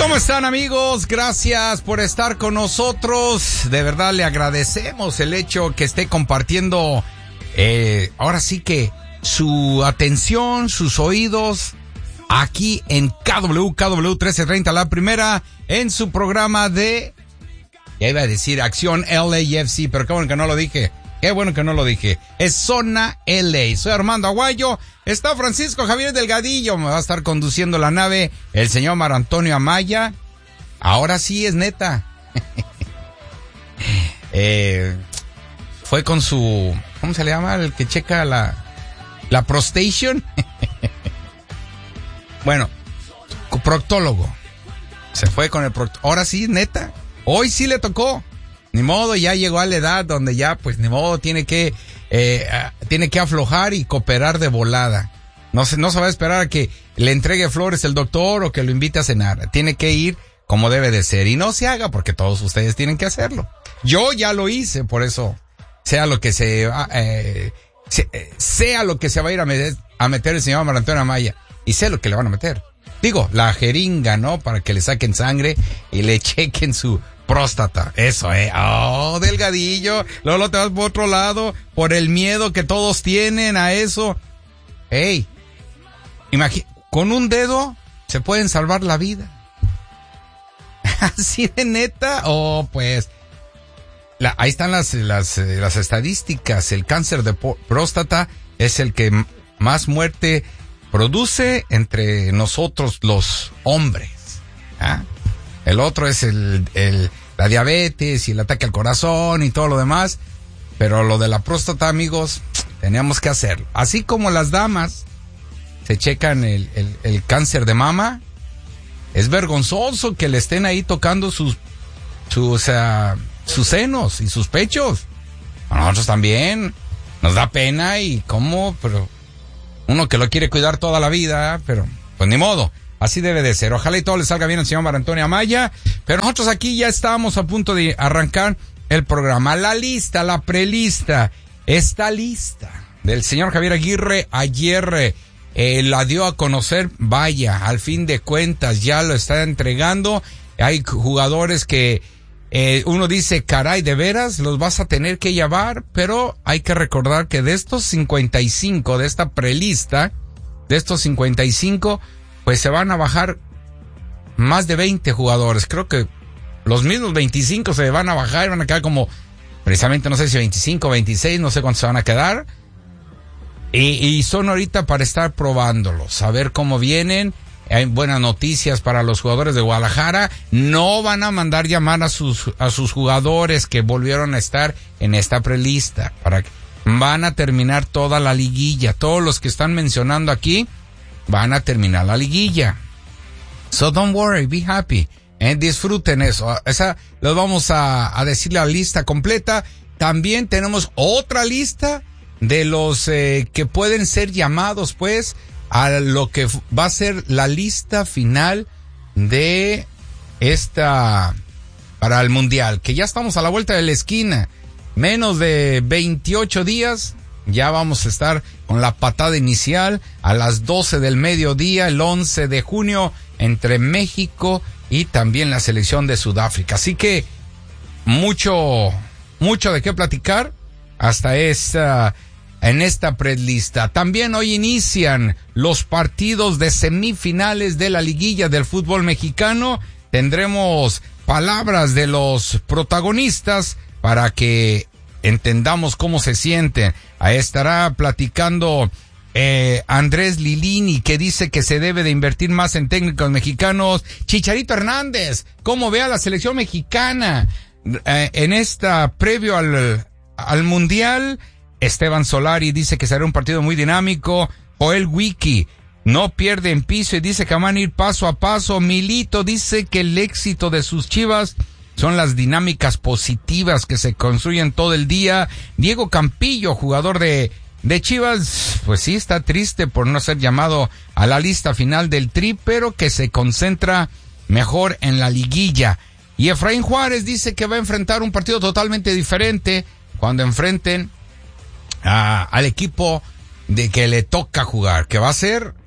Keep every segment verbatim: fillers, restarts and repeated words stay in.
¿Cómo están, amigos? Gracias por estar con nosotros. De verdad le agradecemos el hecho que esté compartiendo, eh, ahora sí que su atención, sus oídos, aquí en K W, K W trece treinta, la primera, en su programa de, ya iba a decir Acción L A F C, pero qué bueno que no lo dije. Qué bueno que no lo dije. Es Zona L A. Soy Armando Aguayo. Está Francisco Javier Delgadillo. Me va a estar conduciendo la nave el señor Mar Antonio Amaya. Ahora sí es neta. eh, fue con su... ¿Cómo se le llama? El que checa la... La prostation. Bueno, proctólogo. Se fue con el proctólogo. Ahora sí, neta. Hoy sí le tocó. Ni modo, ya llegó a la edad donde ya, pues, ni modo, tiene que, eh, tiene que aflojar y cooperar de volada. No se, no se va a esperar a que le entregue flores el doctor o que lo invite a cenar. Tiene que ir como debe de ser. Y no se haga porque todos ustedes tienen que hacerlo. Yo ya lo hice, por eso, sea lo que se, eh, se sea lo que se va a ir a meter, a meter el señor Mar Antonio Amaya. Y sé lo que le van a meter. Digo, la jeringa, ¿no? Para que le saquen sangre y le chequen su próstata. Eso, eh. Oh, Delgadillo. Luego lo te vas por otro lado por el miedo que todos tienen a eso. Ey, imagínate, con un dedo se pueden salvar la vida. Así de neta. Oh, pues. La, ahí están las, las, las estadísticas. El cáncer de próstata es el que m- más muerte produce entre nosotros los hombres. ¿Ah? El otro es el, el, la diabetes y el ataque al corazón y todo lo demás. Pero lo de la próstata, amigos, tenemos que hacerlo. Así como las damas se checan el, el, el cáncer de mama, es vergonzoso que le estén ahí tocando sus, sus, o sea, sus senos y sus pechos. A nosotros también nos da pena y cómo, pero uno que lo quiere cuidar toda la vida, pero pues ni modo. Así debe de ser. Ojalá y todo le salga bien al señor Mar Antonio Amaya. Pero nosotros aquí ya estamos a punto de arrancar el programa. La lista, la prelista, está lista. Del señor Javier Aguirre ayer eh, la dio a conocer. Vaya, al fin de cuentas ya lo está entregando. Hay jugadores que eh, uno dice, caray, de veras, los vas a tener que llevar. Pero hay que recordar que de estos cincuenta y cinco, de esta prelista, de estos cincuenta y cinco... pues se van a bajar más de veinte jugadores. Creo que los mismos veinticinco se van a bajar y van a quedar como, precisamente no sé si veinticinco, veintiséis, no sé cuántos se van a quedar. Y, y son ahorita para estar probándolos, a ver cómo vienen. Hay buenas noticias para los jugadores de Guadalajara. No van a mandar llamar a sus, a sus jugadores que volvieron a estar en esta prelista. Para que van a terminar toda la liguilla. Todos los que están mencionando aquí van a terminar la liguilla. So don't worry, be happy. Eh, disfruten eso. Esa los vamos a, a decir la lista completa. También tenemos otra lista de los eh, que pueden ser llamados, pues, a lo que va a ser la lista final de esta para el Mundial. Que ya estamos a la vuelta de la esquina. Menos de veintiocho días. Ya vamos a estar con la patada inicial a las doce del mediodía, el once de junio, entre México y también la selección de Sudáfrica. Así que mucho, mucho de qué platicar hasta esta, en esta predlista. También hoy inician los partidos de semifinales de la liguilla del fútbol mexicano. Tendremos palabras de los protagonistas para que entendamos cómo se sienten. Ahí estará platicando eh, Andrés Lilini, que dice que se debe de invertir más en técnicos mexicanos. Chicharito Hernández, cómo ve a la selección mexicana eh, en esta previo al, al Mundial. Esteban Solari dice que será un partido muy dinámico. Joel Wiki no pierde en piso y dice que van a ir paso a paso. Milito dice que el éxito de sus Chivas son las dinámicas positivas que se construyen todo el día. Diego Campillo, jugador de, de Chivas, pues sí está triste por no ser llamado a la lista final del Tri, pero que se concentra mejor en la liguilla. Y Efraín Juárez dice que va a enfrentar un partido totalmente diferente cuando enfrenten a, al equipo de que le toca jugar, que va a ser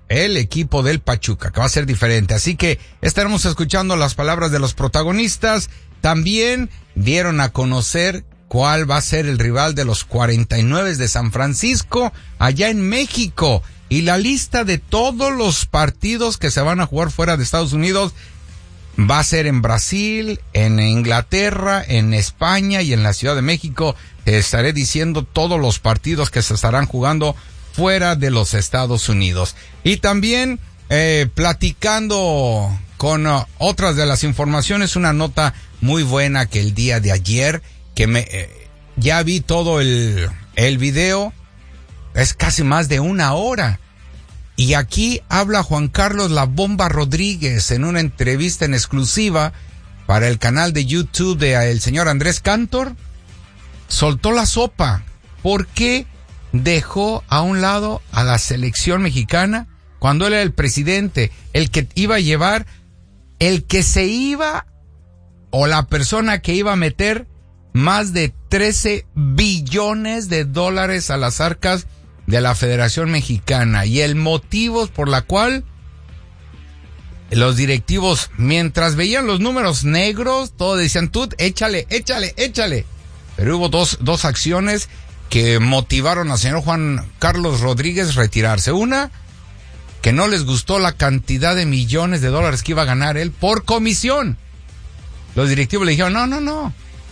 el equipo del Pachuca, que va a ser diferente. Así que estaremos escuchando las palabras de los protagonistas. También dieron a conocer cuál va a ser el rival de los cuarenta y nueve de San Francisco allá en México. Y la lista de todos los partidos que se van a jugar fuera de Estados Unidos va a ser en Brasil, en Inglaterra, en España y en la Ciudad de México. Te estaré diciendo todos los partidos que se estarán jugando fuera de los Estados Unidos. Y también eh, platicando con uh, otras de las informaciones, una nota muy buena que el día de ayer, que me eh, ya vi todo el, el video, es casi más de una hora. Y aquí habla Juan Carlos La Bomba Rodríguez en una entrevista en exclusiva para el canal de YouTube de el señor Andrés Cantor. Soltó la sopa. ¿Por qué dejó a un lado a la selección mexicana cuando él era el presidente, el que iba a llevar, el que se iba o la persona que iba a meter más de trece billones de dólares a las arcas de la Federación Mexicana? Y el motivo por la cual los directivos, mientras veían los números negros, todos decían, tú, échale, échale, échale. Pero hubo dos, dos acciones que motivaron al señor Juan Carlos Rodríguez a retirarse. Una, que no les gustó la cantidad de millones de dólares que iba a ganar él por comisión. Los directivos le dijeron, no, no, no.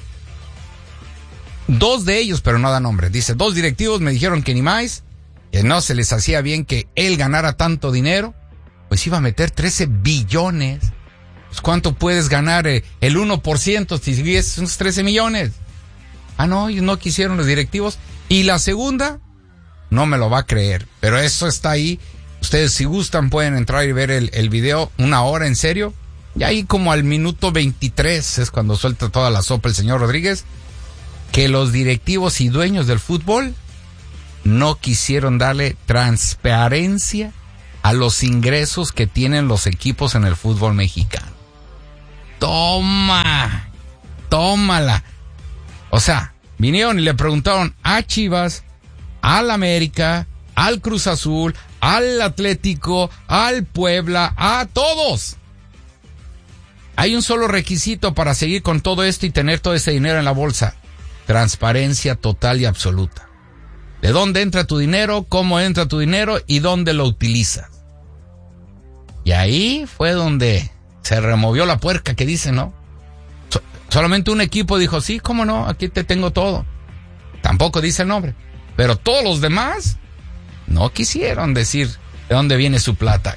Dos de ellos, pero no da nombre, dice, dos directivos me dijeron que ni más, que no se les hacía bien que él ganara tanto dinero, pues iba a meter trece billones. Pues ¿cuánto puedes ganar? Eh, el uno por ciento, si sigues unos trece millones. Ah, no, ellos no quisieron los directivos. Y la segunda, no me lo va a creer, pero eso está ahí. Ustedes si gustan pueden entrar y ver el, el video, una hora en serio. Y ahí como al minuto veintitrés es cuando suelta toda la sopa el señor Rodríguez, que los directivos y dueños del fútbol no quisieron darle transparencia a los ingresos que tienen los equipos en el fútbol mexicano. Toma, tómala. O sea, vinieron y le preguntaron a Chivas, al América, al Cruz Azul, al Atlético, al Puebla, a todos. Hay un solo requisito para seguir con todo esto y tener todo ese dinero en la bolsa. Transparencia total y absoluta. ¿De dónde entra tu dinero? ¿Cómo entra tu dinero? ¿Y dónde lo utilizas? Y ahí fue donde se removió la puerca que dice, ¿no? So- solamente un equipo dijo, sí, cómo no, aquí te tengo todo. Tampoco dice el nombre. Pero todos los demás no quisieron decir de dónde viene su plata.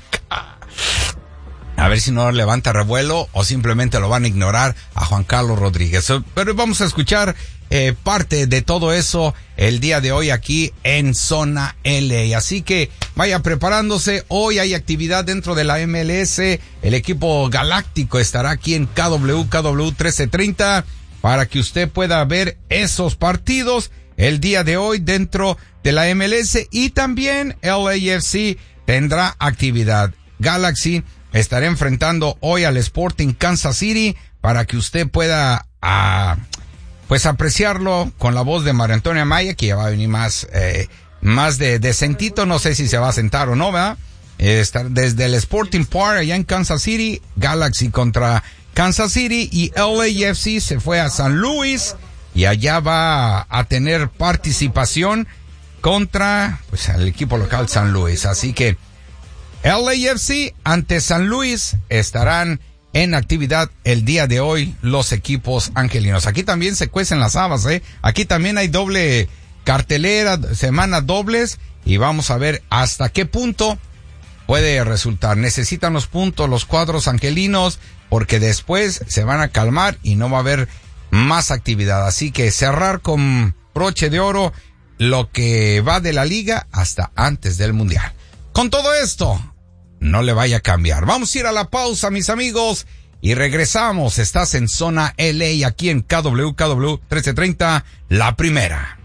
A ver si no levanta revuelo o simplemente lo van a ignorar a Juan Carlos Rodríguez. Pero vamos a escuchar eh, parte de todo eso el día de hoy aquí en Zona L A. Así que vaya preparándose. Hoy hay actividad dentro de la M L S. El equipo galáctico estará aquí en K W K W trece treinta para que usted pueda ver esos partidos el día de hoy dentro de la M L S. Y también L A F C tendrá actividad. Galaxy estaré enfrentando hoy al Sporting Kansas City para que usted pueda ah, pues apreciarlo con la voz de María Antonia Maya, que ya va a venir más eh, más de decentito, no sé si se va a sentar o no, ¿verdad? Eh, estar desde el Sporting Park allá en Kansas City, Galaxy contra Kansas City, y L A F C se fue a San Luis y allá va a tener participación contra pues el equipo local San Luis. Así que L A F C ante San Luis estarán en actividad el día de hoy los equipos angelinos. Aquí también se cuecen las habas, ¿eh? Aquí también hay doble cartelera, semanas dobles, y vamos a ver hasta qué punto puede resultar. Necesitan los puntos los cuadros angelinos porque después se van a calmar y no va a haber más actividad. Así que cerrar con broche de oro lo que va de la liga hasta antes del mundial. Con todo esto, no le vaya a cambiar. Vamos a ir a la pausa, mis amigos, y regresamos. Estás en Zona L A aquí en K W K W trece treinta, la primera.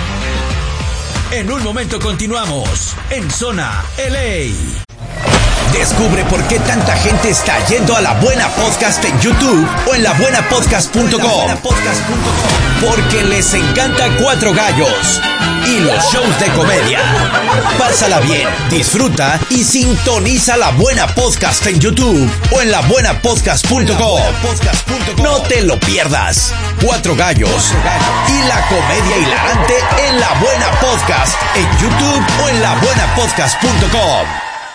En un momento continuamos en Zona L A. Descubre por qué tanta gente está yendo a La Buena Podcast en YouTube o en la buena podcast punto com. Porque les encanta Cuatro Gallos y los shows de comedia. Pásala bien, disfruta y sintoniza La Buena Podcast en YouTube o en la buena podcast punto com. No te lo pierdas. Cuatro Gallos y la comedia hilarante en La Buena Podcast en YouTube o en la buena podcast punto com.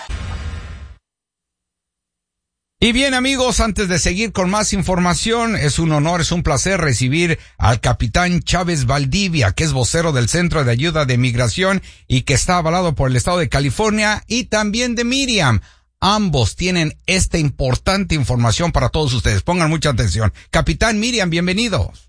Y bien, amigos, antes de seguir con más información, es un honor, es un placer recibir al capitán Chávez Valdivia, que es vocero del Centro de Ayuda de Migración y que está avalado por el Estado de California, y también de Miriam. Ambos tienen esta importante información para todos ustedes. Pongan mucha atención. Capitán, Miriam, bienvenidos.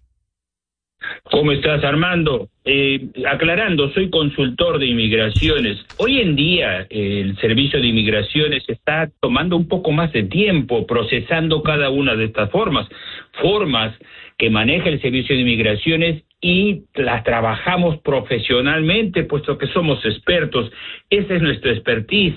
¿Cómo estás, Armando? Eh, aclarando, soy consultor de inmigraciones. Hoy en día eh, el servicio de inmigraciones está tomando un poco más de tiempo procesando cada una de estas formas, formas que maneja el servicio de inmigraciones, y las trabajamos profesionalmente, puesto que somos expertos. Esa es nuestra expertise.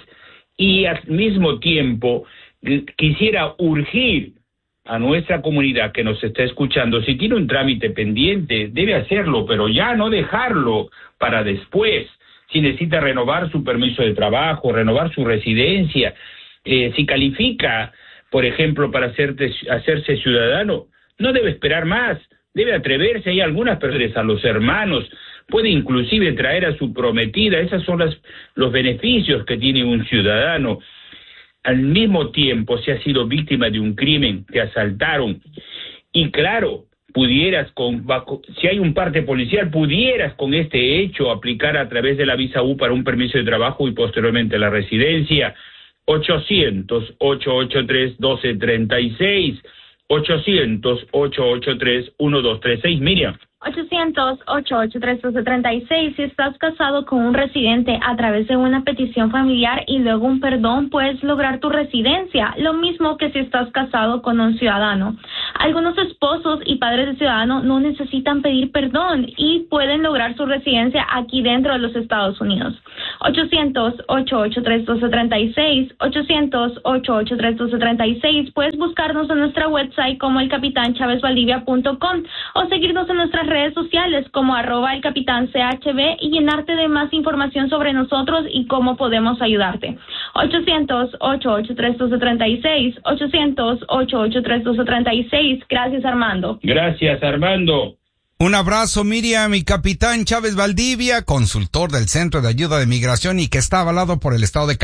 Y al mismo tiempo quisiera urgir a nuestra comunidad que nos está escuchando: si tiene un trámite pendiente, debe hacerlo, pero ya no dejarlo para después. Si necesita renovar su permiso de trabajo, renovar su residencia, eh, si califica, por ejemplo, para hacerte, hacerse ciudadano, no debe esperar más, debe atreverse. Hay algunas personas, a los hermanos, puede inclusive traer a su prometida. Esos son las, los beneficios que tiene un ciudadano. Al mismo tiempo, si has sido víctima de un crimen, te asaltaron, y claro, pudieras, con, si hay un parte policial, pudieras con este hecho aplicar a través de la visa U para un permiso de trabajo y posteriormente la residencia. ochocientos, ochocientos ochenta y tres, doce treinta y seis, ochocientos, ochocientos ochenta y tres, doce treinta y seis, Miriam. ochocientos, ochocientos ochenta y tres, doce treinta y seis. Si estás casado con un residente a través de una petición familiar y luego un perdón, puedes lograr tu residencia, lo mismo que si estás casado con un ciudadano. Algunos esposos y padres de ciudadanos no necesitan pedir perdón y pueden lograr su residencia aquí dentro de los Estados Unidos. ochocientos, ochocientos ochenta y tres, doce treinta y seis, ochocientos, ochocientos ochenta y tres, doce treinta y seis. Puedes buscarnos en nuestra website como el capitán chávez valdivia punto com o seguirnos en nuestras redes sociales como arroba el capitán C H B y llenarte de más información sobre nosotros y cómo podemos ayudarte. ochocientos, ochocientos ochenta y tres, doce treinta y seis, ochocientos, ochocientos ochenta y tres, doce treinta y seis. Gracias, Armando. Gracias, Armando. Un abrazo, Miriam. Y capitán Chávez Valdivia, consultor del Centro de Ayuda de Migración y que está avalado por el Estado de California.